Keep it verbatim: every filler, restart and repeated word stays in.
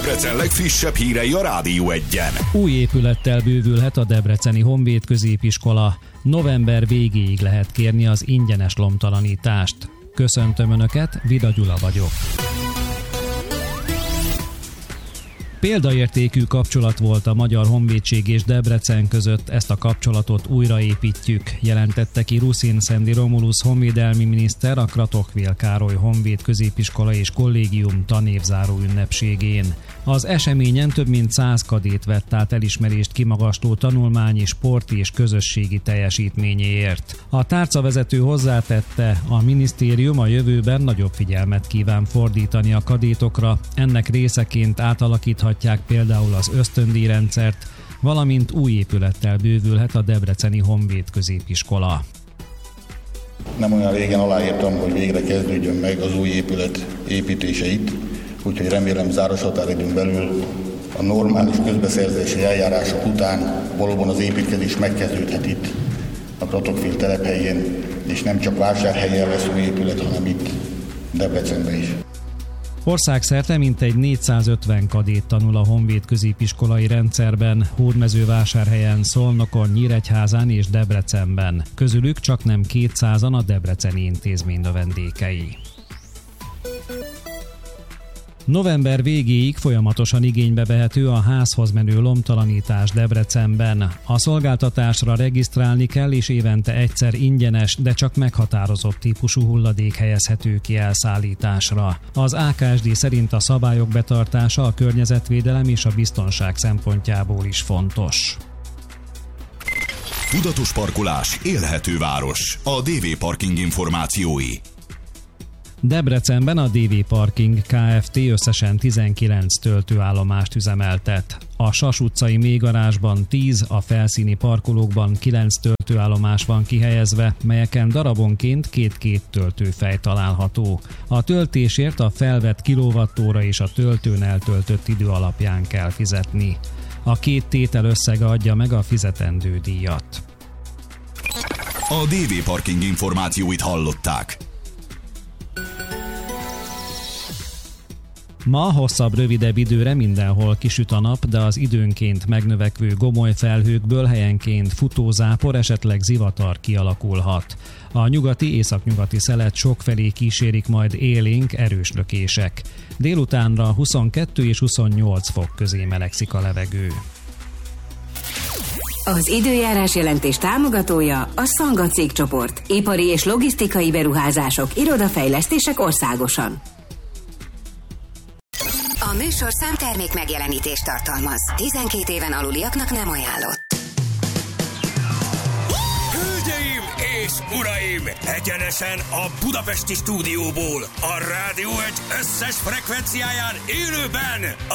Debrecen legfrissebb hírei a Rádió Egyen. Új épülettel bővülhet a debreceni Honvéd középiskola. November végéig lehet kérni az ingyenes lomtalanítást. Köszöntöm Önöket, Vida Gyula vagyok. Példaértékű kapcsolat volt a Magyar Honvédség és Debrecen között, ezt a kapcsolatot újraépítjük, jelentette ki Ruszin Szendi Romulusz honvédelmi miniszter a Kratochwil Károly Honvéd Középiskola és Kollégium tanévzáró ünnepségén. Az eseményen több mint száz kadét vett át elismerést kimagasló tanulmányi, sporti és közösségi teljesítményéért. A tárcavezető hozzátette, a minisztérium a jövőben nagyobb figyelmet kíván fordítani a kadétokra, ennek részeként átalakíthatják például az ösztöndíjrendszert, valamint új épülettel bővülhet a debreceni Honvéd Középiskola. Nem olyan régen aláírtam, hogy végre kezdődjön meg az új épület építése itt, úgyhogy remélem záros határidőn belül a normális közbeszerzési eljárások után valóban az építkezés megkezdődhet itt a Kratochwil telephelyén, és nem csak Vásárhelyen lesz új épület, hanem itt Debrecenben is. Országszerte mintegy négyszázötven kadét tanul a Honvéd középiskolai rendszerben, Hódmezővásárhelyen, Szolnokon, Nyíregyházán és Debrecenben. Közülük csaknem kétszázan a debreceni intézmény növendékei. November végéig folyamatosan igénybe vehető a házhoz menő lomtalanítás Debrecenben. A szolgáltatásra regisztrálni kell, és évente egyszer ingyenes, de csak meghatározott típusú hulladék helyezhető ki elszállításra. Az á ká es dé szerint a szabályok betartása a környezetvédelem és a biztonság szempontjából is fontos. Tudatos parkolás, élhető város. A dé vé Parking információi. Debrecenben a dé vé Parking Kft. Összesen tizenkilenc töltőállomást üzemeltet. A Sas utcai mélygarázsban tíz, a felszíni parkolókban kilenc töltőállomás van kihelyezve, melyeken darabonként két-két töltőfej található. A töltésért a felvett kilovattóra és a töltőn eltöltött idő alapján kell fizetni. A két tétel összege adja meg a fizetendő díjat. A dé vé Parking információit hallották. Ma hosszabb, rövidebb időre mindenhol kisüt a nap, de az időnként megnövekvő gomoly felhőkből helyenként futózápor, esetleg zivatar kialakulhat. A nyugati, északnyugati szelet sokfelé kísérik majd élénk, erős lökések. Délutánra huszonkettő és huszonnyolc fok közé melegszik a levegő. Az időjárás jelentés támogatója a Szanga cégcsoport. Ipari és logisztikai beruházások, irodafejlesztések országosan. A műsor számtermék megjelenítést tartalmaz. tizenkét éven aluliaknak nem ajánlott. Hölgyeim és uraim! Egyenesen a budapesti stúdióból, a Rádió Egy összes frekvenciáján élőben